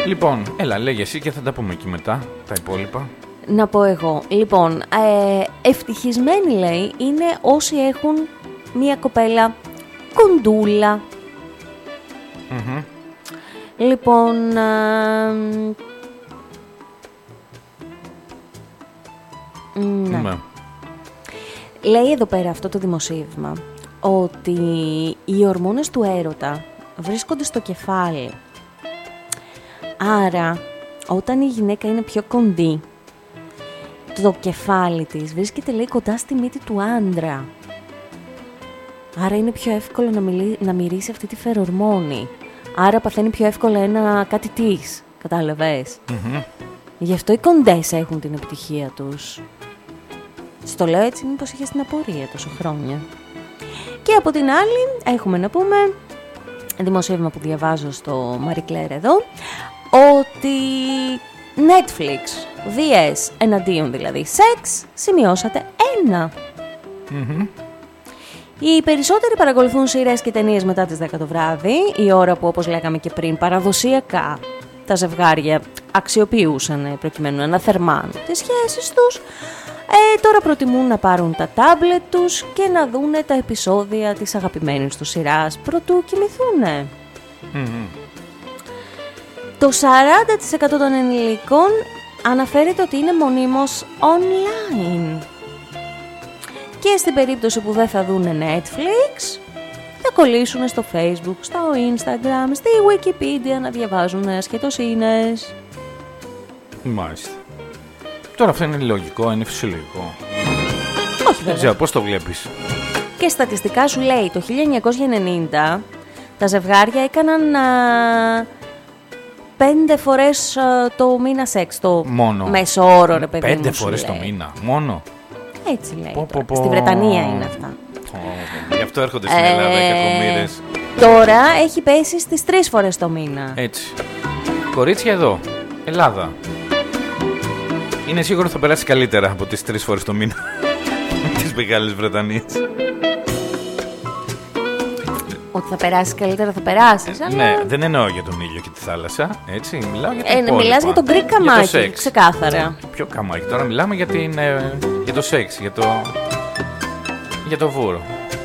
Λοιπόν, έλα, λέγε εσύ και θα τα πούμε εκεί μετά, τα υπόλοιπα. Να πω εγώ. Λοιπόν, ευτυχισμένοι λέει είναι όσοι έχουν μία κοπέλα κοντούλα. Mm-hmm. Λοιπόν, ναι. Λέει εδώ πέρα αυτό το δημοσίευμα ότι οι ορμόνες του έρωτα βρίσκονται στο κεφάλι. Άρα, όταν η γυναίκα είναι πιο κοντή, το κεφάλι της βρίσκεται, λέει, κοντά στη μύτη του άντρα. Άρα είναι πιο εύκολο να μυρίσει αυτή τη φερορμόνη. Άρα παθαίνει πιο εύκολα κάτι της. Κατάλαβες. Mm-hmm. Γι' αυτό οι κοντές έχουν την επιτυχία τους. Στο λέω έτσι μήπως είχες την απορία τόσο χρόνια. Και από την άλλη έχουμε να πούμε, δημοσίευμα που διαβάζω στο Marie Claire εδώ, ότι Netflix vs εναντίον δηλαδή σεξ σημειώσατε 1. Mm-hmm. Οι περισσότεροι παρακολουθούν σειρές και ταινίες μετά τις 10 το βράδυ, η ώρα που, όπως λέγαμε και πριν, παραδοσιακά τα ζευγάρια αξιοποιούσαν προκειμένου να αναθερμάνουν τις σχέσεις τους. Τώρα προτιμούν να πάρουν τα τάμπλετ τους και να δούνε τα επεισόδια της αγαπημένης τους σειράς προτού κοιμηθούνε. Mm-hmm. Το 40% των ενηλίκων αναφέρεται ότι είναι μονίμως online. Και στην περίπτωση που δεν θα δούνε Netflix, θα κολλήσουν στο Facebook, στο Instagram, στη Wikipedia να διαβάζουν ασχετοσύνες. Μάλιστα. Τώρα αυτό είναι λογικό, είναι φυσιολογικό. Όχι βέβαια. Δεν ξέρω, πώς το βλέπεις. Και στατιστικά σου λέει, το 1990 τα ζευγάρια έκαναν 5 φορές το μήνα σεξ. Το μόνο. Μέσο όρο, ρε παιδί μου. 5 φορές το μήνα, μόνο. Έτσι λέει. Στη Βρετανία είναι αυτά. Γι' αυτό έρχονται στην Ελλάδα οι κακομοίρες. Τώρα έχει πέσει στις 3 φορές το μήνα. Έτσι. Κορίτσια εδώ, Ελλάδα. Είναι σίγουρο θα περάσει καλύτερα από τις 3 φορές το μήνα της Μεγάλης Βρετανίας. Ότι θα περάσεις καλύτερα, θα περάσεις. Αλλά... Ναι, δεν εννοώ για τον ήλιο και τη θάλασσα. Έτσι, μιλάω για το υπόλοιπα. Μιλάς για τον γκρι καμάκι, ξεκάθαρα. Ποιο καμάκι, τώρα μιλάμε για, για το σεξ, για το βούρο.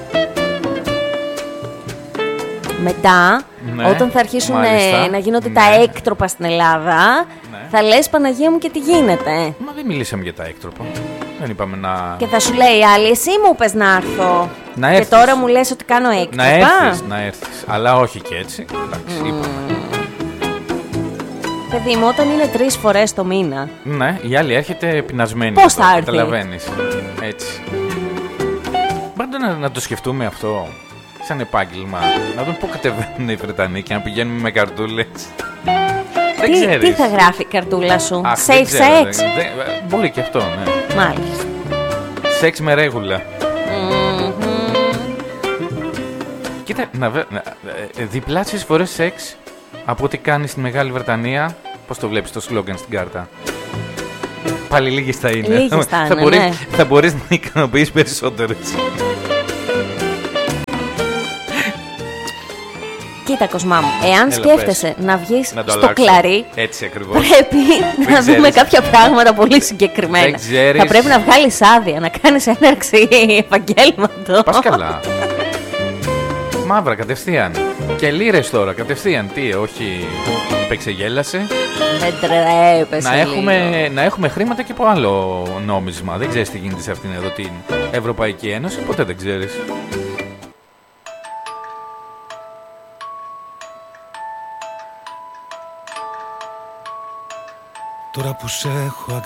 Μετά, ναι, όταν θα αρχίσουν να γίνονται τα έκτροπα στην Ελλάδα, θα λες Παναγία μου και τι γίνεται. Μα δεν μιλήσαμε για τα έκτροπα. Δεν είπαμε να... Και θα σου λέει άλλη, εσύ μου είπες να έρθω. Να έρθεις. Και τώρα μου λες ότι κάνω έκτροπα. Να έρθεις. Αλλά όχι και έτσι. Εντάξει, είπαμε. Παιδί μου, όταν είναι 3 φορές το μήνα. Ναι, η άλλη έρχεται πεινασμένη. Πώς θα έρθει. Καταλαβαίνεις. Έτσι. Πάντα να το σκεφτούμε αυτό. Σαν επάγγελμα. Να δούμε πού κατεβαίνουν οι Βρετανοί και να πηγαίνουμε με καρτούλες. Τι θα γράφει η καρτούλα σου? Safe sex? Μπορεί και αυτό, ναι. Μάλιστα. Σεξ με ρέγουλα. Κοίτα, διπλάσιες φορές σεξ από ό,τι κάνει στη Μεγάλη Βρετανία. Πώς το βλέπεις το σλόγγαν στην κάρτα? Πάλι λίγες θα είναι. Λίγες θα είναι, ναι. Θα μπορείς να ικανοποιείς περισσότερες. Κοίτα, Κοσμά μου, εάν σκέφτεσαι να βγεις στο αλλάξω. Κλαρί, έτσι ακριβώς, πρέπει να δούμε κάποια πράγματα πολύ συγκεκριμένα. Θα πρέπει να βγάλεις άδεια, να κάνεις έναρξη επαγγέλματος. Πας καλά. Μαύρα κατευθείαν. Και λίρες τώρα κατευθείαν. Τι, όχι παίξεγέλασε. Δεν τρέπεσαι να έχουμε χρήματα και από άλλο νόμισμα. Δεν ξέρεις τι γίνεται σε αυτήν εδώ την Ευρωπαϊκή Ένωση. Ποτέ δεν ξέρεις. Τώρα που σε έχω